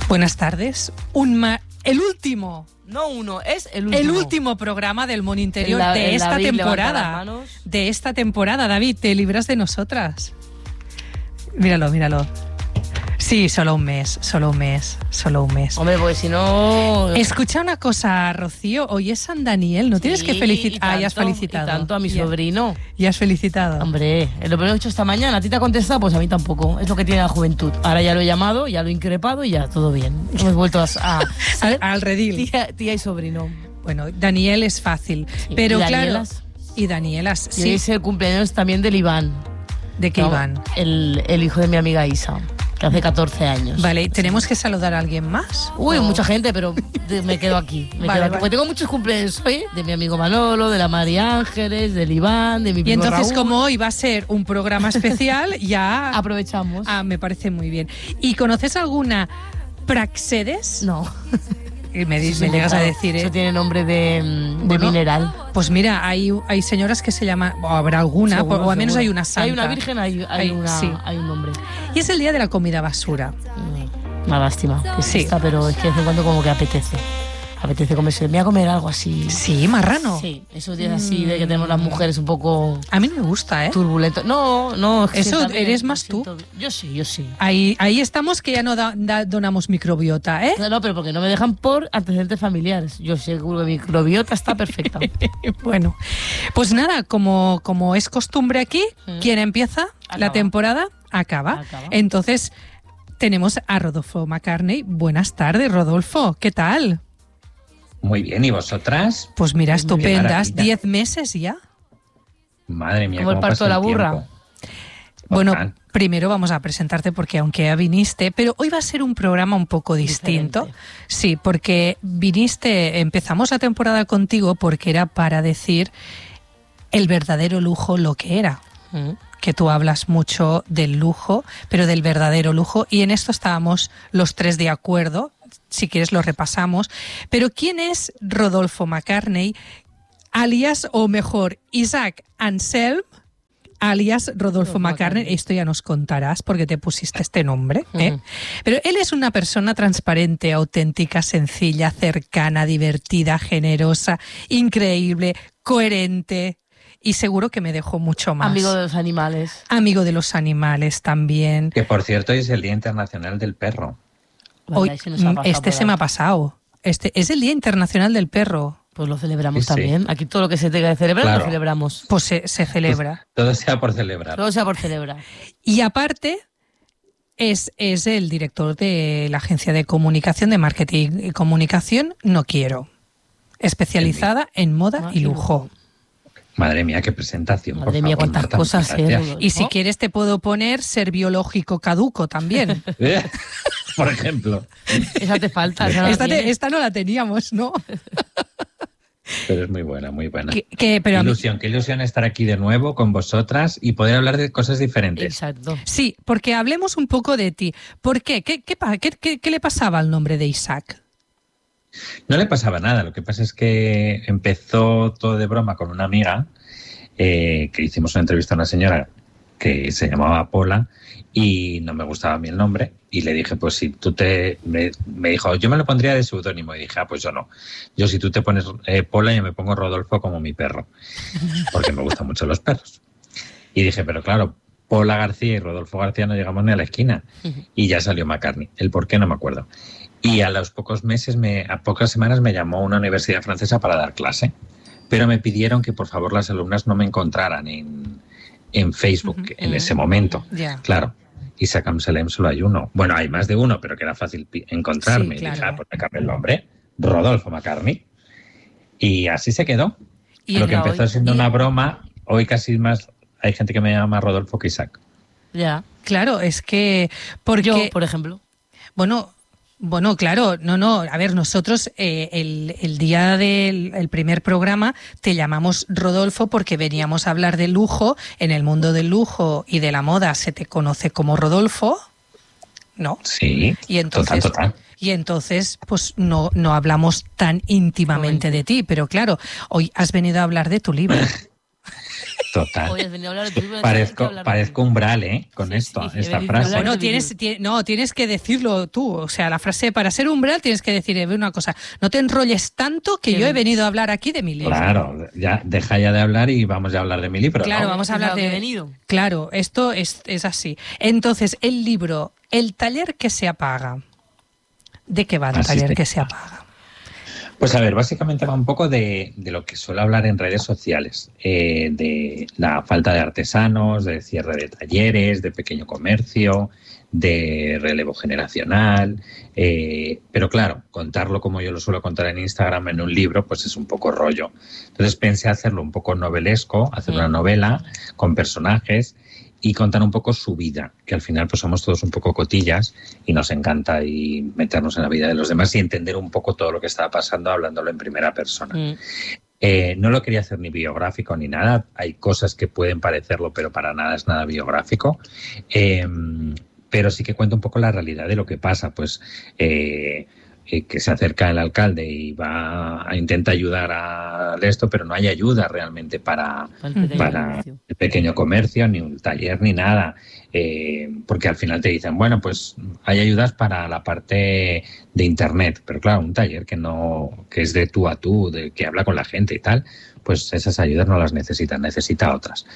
Buenas tardes. El último. No uno, es el último. El último programa del Mundo Interior de esta temporada. De esta temporada, David, te libras de nosotras. Míralo, míralo. Sí, solo un mes. Hombre, porque si no... Escucha una cosa, Rocío. Hoy es San Daniel, ¿no tienes que felicitar? Ah, ya has felicitado. Y tanto a mi sobrino. ¿Ya has felicitado? Hombre, lo primero que he hecho esta mañana. ¿A ti te ha contestado? Pues a mí tampoco. Es lo que tiene la juventud. Ahora ya lo he llamado, ya lo he increpado y ya, todo bien. Hemos vuelto al redil. Tía y sobrino. Bueno, Daniel es fácil. Sí, pero claro... Y Danielas, sí. Y es el cumpleaños también del Iván. ¿De qué Iván? El hijo de mi amiga Isa, que hace 14 años. Vale, ¿tenemos que saludar a alguien más? Uy, mucha gente, pero me quedo aquí. Vale. Porque tengo muchos cumpleaños hoy, de mi amigo Manolo, de la María Ángeles, del Iván, de mi primo Y entonces, Raúl. Como hoy va a ser un programa especial, ya... Aprovechamos. Ah, me parece muy bien. ¿Y conoces alguna Praxedes? No. Me llegas a decir, Eso tiene nombre de mineral. Pues mira, hay señoras que se llaman, o habrá alguna, seguro, o al menos hay una santa. Hay una virgen, hay un nombre. Y es el día de la comida basura. Una lástima que exista, pero es que de vez en cuando como que apetece comerse. Me voy a comer algo así. Sí, marrano. Sí, esos días así de que tenemos las mujeres un poco... A mí no me gusta, turbulento. No. Eso eres más tú. Yo sí. Ahí estamos que ya no donamos microbiota, ¿eh? No, pero porque no me dejan por antecedentes familiares. Yo seguro que mi microbiota está perfecta. Bueno, pues nada, como es costumbre aquí, ¿quién empieza la temporada? Acaba. Entonces, tenemos a Rodolfo McCartney. Buenas tardes, Rodolfo. ¿Qué tal? Muy bien, ¿y vosotras? Pues mira, estupendas, 10 meses ya. Madre mía, como el parto de la burra. Bueno, primero vamos a presentarte porque aunque ya viniste, pero hoy va a ser un programa un poco distinto. Diferente. Sí, porque empezamos la temporada contigo porque era para decir el verdadero lujo lo que era. Que tú hablas mucho del lujo, pero del verdadero lujo, y en esto estábamos los tres de acuerdo. Si quieres lo repasamos. Pero ¿quién es Rodolfo McCartney, alias, o mejor, Isaac Anselm, alias Rodolfo McCartney? Esto ya nos contarás porque te pusiste este nombre, ¿eh? Pero él es una persona transparente, auténtica, sencilla, cercana, divertida, generosa, increíble, coherente. Y seguro que me dejó mucho más. Amigo de los animales. Amigo de los animales también. Que por cierto es el Día Internacional del Perro. Hoy, se me ha pasado. Este es el Día Internacional del Perro. Pues lo celebramos también. Aquí todo lo que se tenga que celebrar, lo celebramos. Pues se celebra. Pues todo sea por celebrar. Todo sea por celebrar. Y aparte, es el director de la agencia de comunicación, de marketing y comunicación No Quiero, especializada en moda y lujo. Madre mía, qué presentación. Madre mía, cuántas cosas. Y si quieres te puedo poner ser biológico caduco también. Por ejemplo. Esa te falta. Esta no la teníamos, ¿no? Pero es muy buena, muy buena. Qué ilusión estar aquí de nuevo con vosotras y poder hablar de cosas diferentes. Exacto. Sí, porque hablemos un poco de ti. ¿Por qué? ¿Qué le pasaba al nombre de Isaac? No le pasaba nada, lo que pasa es que empezó todo de broma con una amiga, que hicimos una entrevista a una señora que se llamaba Pola y no me gustaba a mí el nombre y le dije, pues si tú me dijo, yo me lo pondría de seudónimo, y dije, pues yo no, yo si tú te pones Pola yo me pongo Rodolfo como mi perro, porque me gustan mucho los perros. Y dije, pero claro, Pola García y Rodolfo García no llegamos ni a la esquina, y ya salió McCartney, el por qué no me acuerdo. Y a los pocas semanas me llamó una universidad francesa para dar clase, pero me pidieron que por favor las alumnas no me encontraran en Facebook en ese momento. Claro, Isaac Anselm solo hay uno. Bueno, hay más de uno, pero que era fácil encontrarme. Sí, claro. Y dije, pues me cambié el nombre, Rodolfo McCartney. Y así se quedó. Lo que empezó siendo una broma, hoy casi más hay gente que me llama Rodolfo que Isaac. Ya. Claro, es que... Porque, yo, por ejemplo. Bueno, claro, no. A ver, nosotros el día del primer programa te llamamos Rodolfo porque veníamos a hablar de lujo. En el mundo del lujo y de la moda se te conoce como Rodolfo, ¿no? Sí, y entonces, total. Y entonces, pues no hablamos tan íntimamente de ti. Pero claro, hoy has venido a hablar de tu libro. Total. Hoy has venido a hablar de tu Parezco umbral, ¿eh? Con esta frase. Bueno, tienes que decirlo tú. O sea, la frase, para ser umbral tienes que decir una cosa. No te enrolles tanto que yo he venido a hablar aquí de mi libro. Claro, deja ya de hablar y vamos a hablar de mi libro. Claro, ¿no? vamos a hablar de... venido. Claro, esto es así. Entonces, el libro, El taller que se apaga. ¿De qué va el taller que se apaga? Pues a ver, básicamente va un poco de lo que suelo hablar en redes sociales, de la falta de artesanos, de cierre de talleres, de pequeño comercio, de relevo generacional, pero claro, contarlo como yo lo suelo contar en Instagram en un libro, pues es un poco rollo. Entonces pensé hacerlo un poco novelesco, hacer una novela con personajes y contar un poco su vida, que al final pues somos todos un poco cotillas y nos encanta y meternos en la vida de los demás y entender un poco todo lo que está pasando hablándolo en primera persona. No lo quería hacer ni biográfico ni nada, hay cosas que pueden parecerlo, pero para nada es nada biográfico, pero sí que cuento un poco la realidad de lo que pasa, pues que se acerca el alcalde y va a intentar ayudar a esto, pero no hay ayuda realmente para el pequeño comercio, ni un taller, ni nada. Porque al final te dicen, bueno, pues hay ayudas para la parte de Internet, pero claro, un taller que es de tú a tú, que habla con la gente y tal, pues esas ayudas no las necesita otras.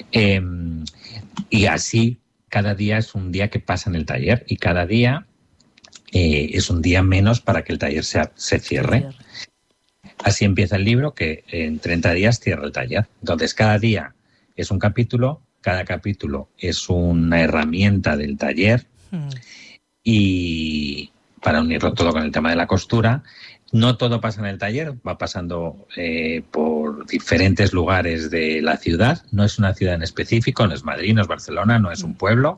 Y así, cada día es un día que pasa en el taller y cada día es un día menos para que el taller se cierre. Así empieza el libro, que en 30 días cierra el taller. Entonces, cada día es un capítulo, cada capítulo es una herramienta del taller y para unirlo todo con el tema de la costura. No todo pasa en el taller, va pasando por diferentes lugares de la ciudad. No es una ciudad en específico, no es Madrid, no es Barcelona, no es un pueblo.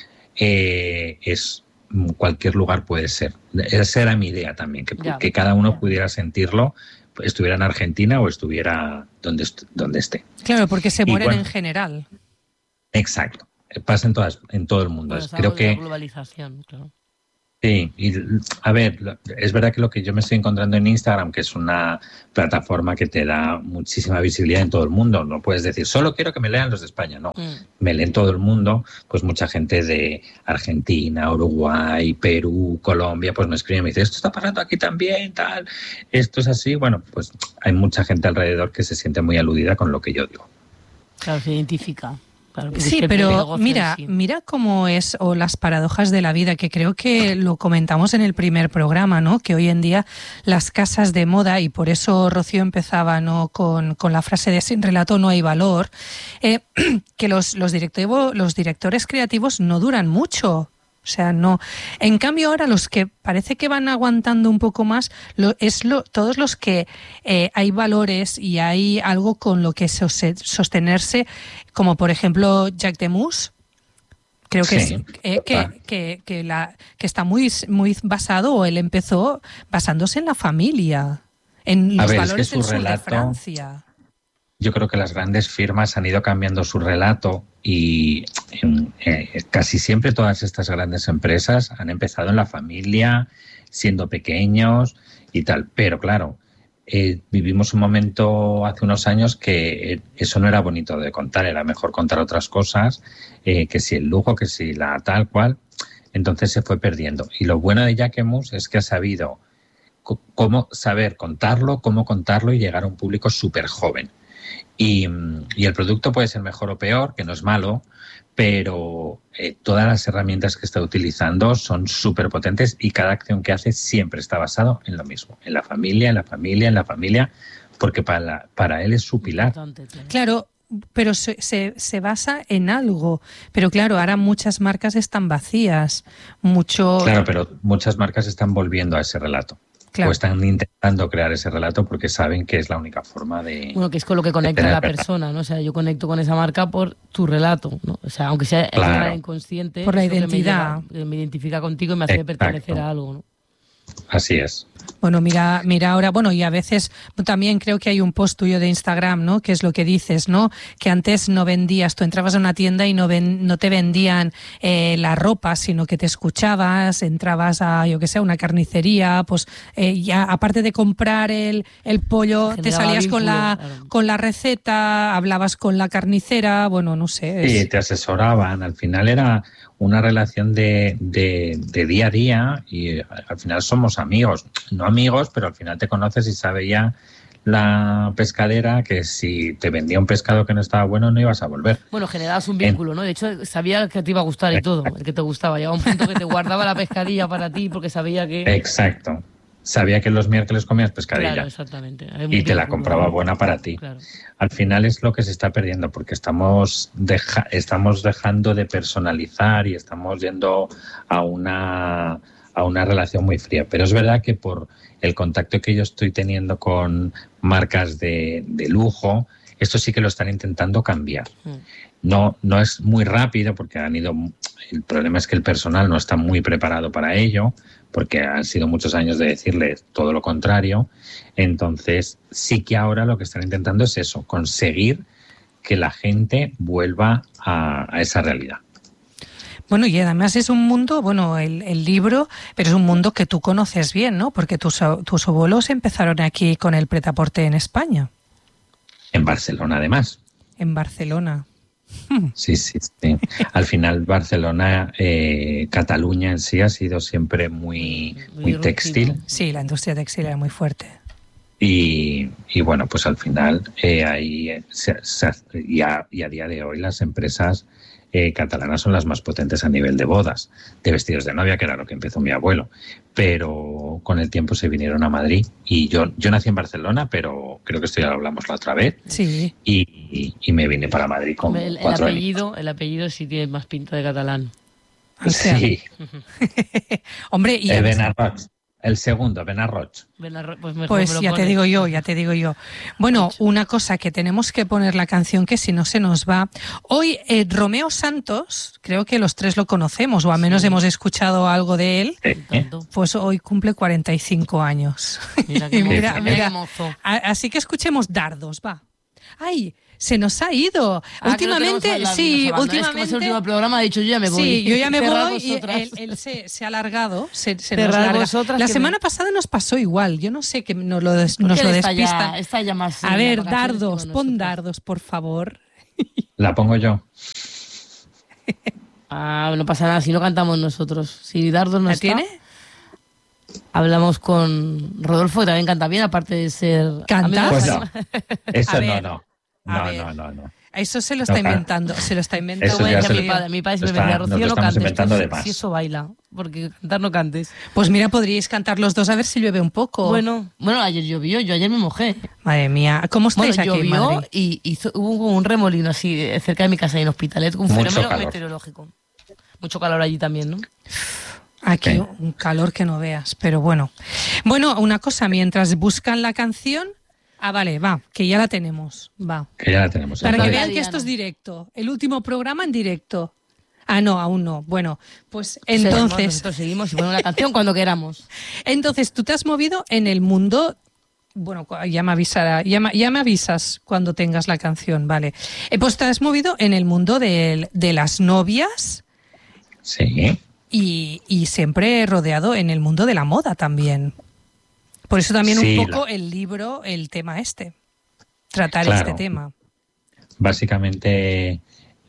Es cualquier lugar puede ser. Esa era mi idea también, que cada uno pudiera sentirlo, estuviera en Argentina o estuviera donde esté. Claro, porque se mueren en general. Exacto. Pasa en todo el mundo. Pues creo que la globalización, claro. Sí, y a ver, es verdad que lo que yo me estoy encontrando en Instagram, que es una plataforma que te da muchísima visibilidad en todo el mundo, no puedes decir, solo quiero que me lean los de España, no, me leen todo el mundo, pues mucha gente de Argentina, Uruguay, Perú, Colombia, pues me escribe y me dice, esto está pasando aquí también, tal, esto es así, bueno, pues hay mucha gente alrededor que se siente muy aludida con lo que yo digo. Claro, se identifica. Claro, sí, pero mira cómo es, o las paradojas de la vida, que creo que lo comentamos en el primer programa, ¿no? Que hoy en día las casas de moda, y por eso Rocío empezaba, ¿no?, con la frase de sin relato no hay valor, que los directores creativos no duran mucho. O sea, no. En cambio, ahora los que parece que van aguantando un poco más, todos los que hay valores y hay algo con lo que sostenerse, como por ejemplo Jacques Demus. Creo que sí, que está muy basado, o él empezó basándose en la familia, en los valores del sur de Francia. Yo creo que las grandes firmas han ido cambiando su relato y casi siempre todas estas grandes empresas han empezado en la familia, siendo pequeños y tal. Pero claro, vivimos un momento hace unos años que eso no era bonito de contar, era mejor contar otras cosas, que si el lujo, que si la tal cual. Entonces se fue perdiendo. Y lo bueno de Jacques Demus es que ha sabido cómo saber contarlo, cómo contarlo y llegar a un público súper joven. Y el producto puede ser mejor o peor, que no es malo, pero todas las herramientas que está utilizando son súper potentes y cada acción que hace siempre está basado en lo mismo, en la familia, en la familia, en la familia, porque para él es su pilar. Claro, pero se basa en algo. Pero claro, ahora muchas marcas están vacías. Claro, pero muchas marcas están volviendo a ese relato. Claro. O están intentando crear ese relato porque saben que es la única forma de... Bueno, que es con lo que conecta a la persona, ¿no? O sea, yo conecto con esa marca por tu relato, ¿no? O sea, aunque sea inconsciente... Por la identidad. Me identifica contigo y me hace pertenecer a algo, ¿no? Así es. Bueno, mira ahora, bueno, y a veces también creo que hay un post tuyo de Instagram, ¿no? Que es lo que dices, ¿no? Que antes no vendías, tú entrabas a una tienda y no te vendían la ropa, sino que te escuchabas, entrabas a, yo qué sé, una carnicería, pues ya aparte de comprar el pollo, te salías vínculo, con la receta, hablabas con la carnicera, bueno, no sé. Sí, te asesoraban, al final era una relación de día a día y al final somos amigos, no amigos, pero al final te conoces y sabe ya la pescadera que si te vendía un pescado que no estaba bueno no ibas a volver. Bueno, generabas un vínculo, ¿no? De hecho, sabía que te iba a gustar y todo, el que te gustaba. Llegaba un punto que te guardaba la pescadilla para ti porque sabía que... Exacto. Sabía que los miércoles comías pescadilla. Claro, exactamente. Y te la compraba buena para ti. Claro. Al final es lo que se está perdiendo porque estamos dejando de personalizar y estamos yendo a una relación muy fría. Pero es verdad que por el contacto que yo estoy teniendo con marcas de lujo, esto sí que lo están intentando cambiar. No es muy rápido porque el problema es que el personal no está muy preparado para ello, porque han sido muchos años de decirles todo lo contrario. Entonces, sí que ahora lo que están intentando es eso, conseguir que la gente vuelva a esa realidad. Bueno, y además es un mundo, bueno, el libro, pero es un mundo que tú conoces bien, ¿no? Porque tus abuelos empezaron aquí con el prêt-à-porter en España. En Barcelona, además. En Barcelona. Sí. Al final Barcelona, Cataluña en sí ha sido siempre muy textil. Sí, la industria textil era muy fuerte. Y bueno, pues al final ahí y a día de hoy las empresas catalanas son las más potentes a nivel de bodas, de vestidos de novia, que era lo que empezó mi abuelo. Pero con el tiempo se vinieron a Madrid y yo nací en Barcelona, pero creo que esto ya lo hablamos la otra vez. Sí. Y me vine para Madrid con 4 años. El apellido sí tiene más pinta de catalán. O sea, sí. Hombre, y Benarroch. El segundo, Benarroch. Pues ya te digo yo. Bueno, una cosa que tenemos que poner la canción que si no se nos va. Hoy Romeo Santos, creo que los tres lo conocemos o al menos hemos escuchado algo de él. Pues hoy cumple 45 años. Mira, mira. Así que escuchemos Dardos, va. ¡Ay! Se nos ha ido. Últimamente, sí, últimamente. Es que es el último programa, ha dicho yo ya me voy. Sí, yo ya me voy y él se ha alargado. Se nos larga. La semana pasada nos pasó igual. Yo no sé que nos lo despista. Está ya más. A ver, Dardos, pon Dardos, por favor. La pongo yo. No pasa nada si no cantamos nosotros. Si Dardos no ¿La está, tiene? Hablamos con Rodolfo, que también canta bien, aparte de ser... ¿Canta? Pues no. Eso no. No. Eso se lo está inventando. Se lo está inventando. Eso ya mi padre siempre me decía, Rocío, no cantes. Si eso baila, porque cantar no cantes. Pues mira, podríais cantar los dos a ver si llueve un poco. Bueno, ayer llovió, yo ayer me mojé. Madre mía, ¿cómo estáis aquí en llovió Madrid? y hubo un remolino así cerca de mi casa en Hospitalet, un fenómeno meteorológico. Mucho calor allí también, ¿no? Aquí un calor que no veas, pero bueno. Bueno, una cosa, mientras buscan la canción... vale, va, que ya la tenemos, va. Que ya la tenemos. Para que vean que esto es directo, el último programa en directo. No, aún no. Bueno, pues entonces... Nosotros seguimos y ponemos la canción cuando queramos. Entonces, tú te has movido en el mundo... Bueno, ya me avisas cuando tengas la canción, vale. Pues te has movido en el mundo de las novias. Sí. Y siempre rodeado en el mundo de la moda también. Por eso también un poco el libro, el tema tratar este tema. Básicamente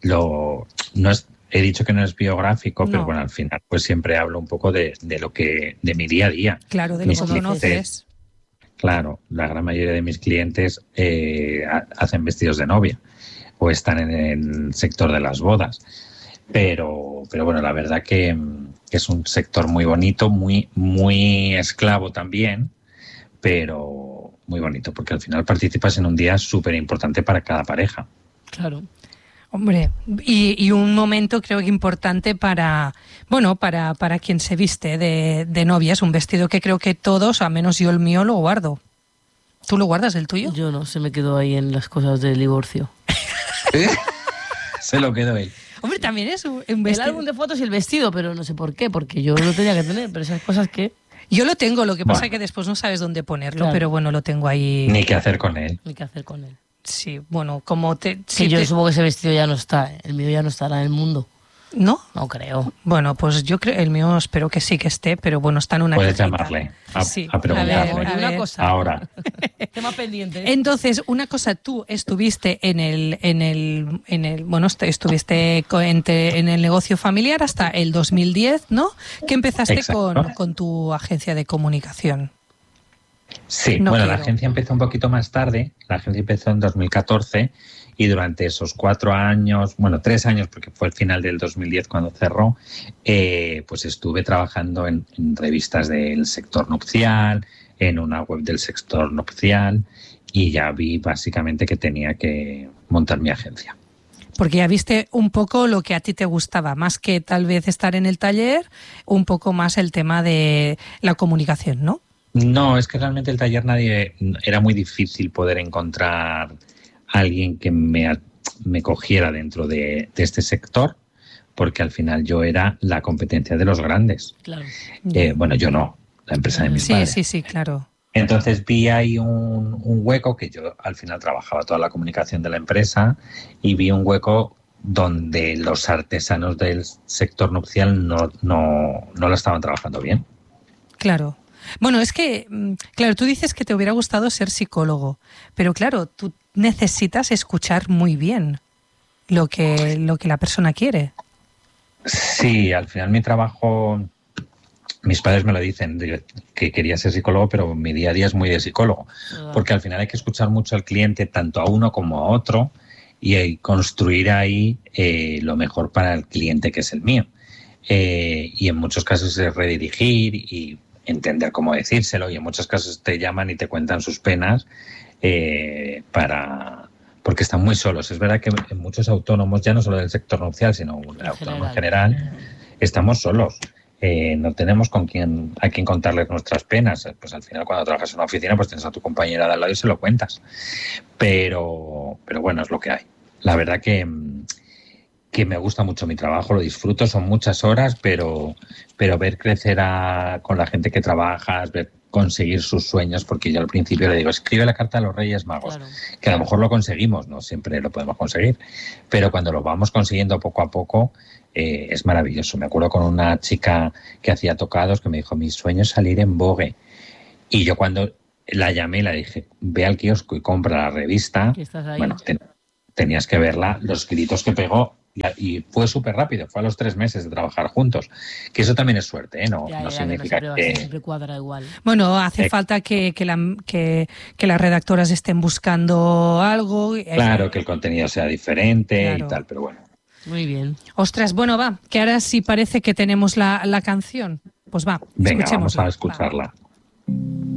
he dicho que no es biográfico, pero bueno, al final pues siempre hablo un poco de mi día a día. Claro, de lo que conoces. Claro, la gran mayoría de mis clientes hacen vestidos de novia o están en el sector de las bodas. Pero bueno, la verdad que es un sector muy bonito, muy, muy esclavo también, pero muy bonito, porque al final participas en un día súper importante para cada pareja. Claro. Hombre, y un momento creo que importante para quien se viste de novia. Es un vestido que creo que todos, al menos yo el mío, lo guardo. ¿Tú lo guardas, el tuyo? Yo no, se me quedó ahí en las cosas del divorcio. Se lo quedó él. Hombre, también es un vestido. El álbum de fotos y el vestido, pero no sé por qué, porque yo lo tenía que tener, pero esas cosas que... Yo lo tengo, lo que pasa es que después no sabes dónde ponerlo, Claro. pero bueno, lo tengo ahí. Ni qué hacer con él. Hay que hacer con él. Sí, bueno, como te... Que sí yo te- supongo que ese vestido ya no está. El mío ya no estará en el mundo. ¿No? No creo. Bueno, pues yo creo, el mío espero que sí que esté, pero bueno, está en una Puedes cajita. llamarle Sí, a preguntarle. ver, a Una ver. cosa. Ahora. Tema pendiente. Entonces, una cosa, tú estuviste en estuviste en el negocio familiar hasta el 2010, ¿no? Que empezaste Exacto. con tu agencia de comunicación. Sí, No bueno, la quiero. agencia empezó un poquito más tarde. La agencia empezó en 2014 y durante esos 4 años, bueno, 3 años, porque fue el final del 2010 cuando cerró, pues estuve trabajando en revistas del sector nupcial, en una web del sector nupcial y ya vi básicamente que tenía que montar mi agencia. Porque ya viste un poco lo que a ti te gustaba, más que tal vez estar en el taller, un poco más el tema de la comunicación, ¿no? No, es que realmente el taller era muy difícil poder encontrar a alguien que me cogiera dentro de este sector, porque al final yo era la competencia de los grandes. Claro. Bueno, yo no, la empresa de mis padres. Sí, claro. Entonces vi ahí un hueco, que yo al final trabajaba toda la comunicación de la empresa, y vi un hueco donde los artesanos del sector nupcial no lo estaban trabajando bien. Claro. Bueno, es que, claro, tú dices que te hubiera gustado ser psicólogo, pero claro, tú necesitas escuchar muy bien lo que la persona quiere. Sí, al final mi trabajo, mis padres me lo dicen, que quería ser psicólogo, pero mi día a día es muy de psicólogo, porque al final hay que escuchar mucho al cliente, tanto a uno como a otro, y construir ahí lo mejor para el cliente, que es el mío. Y en muchos casos es redirigir y entender cómo decírselo, y en muchos casos te llaman y te cuentan sus penas porque están muy solos. Es verdad que en muchos autónomos, ya no solo del sector nupcial, sino el autónomo en general, estamos solos. No tenemos a quien contarles nuestras penas. Pues al final, cuando trabajas en una oficina, pues tienes a tu compañera de al lado y se lo cuentas. Pero bueno, es lo que hay. La verdad que me gusta mucho mi trabajo, lo disfruto, son muchas horas, pero ver crecer con la gente que trabajas, ver conseguir sus sueños, porque yo al principio le digo, escribe la carta a los Reyes Magos, Claro. que a lo mejor lo conseguimos, no siempre lo podemos conseguir, pero cuando lo vamos consiguiendo poco a poco, es maravilloso. Me acuerdo con una chica que hacía tocados que me dijo, mi sueño es salir en Vogue, y yo cuando la llamé le dije, ve al kiosco y compra la revista. ¿Estás ahí? Bueno, tenías que verla, los gritos que pegó, y fue súper rápido, fue a los 3 meses de trabajar juntos, que eso también es suerte, ¿eh? No significa que... siempre cuadra igual. Bueno, hace falta que las redactoras estén buscando algo. Claro, que el contenido sea diferente, Claro. y tal, pero bueno. Muy bien. Ostras, bueno, va, que ahora sí parece que tenemos la canción. Pues va, Venga, vamos escuchémosla. a escucharla.